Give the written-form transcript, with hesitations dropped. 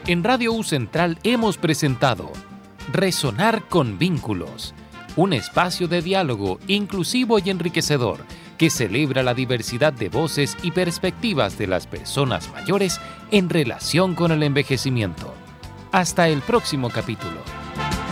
En Radio U Central hemos presentado Resonar con Vínculos, un espacio de diálogo inclusivo y enriquecedor que celebra la diversidad de voces y perspectivas de las personas mayores en relación con el envejecimiento. Hasta el próximo capítulo.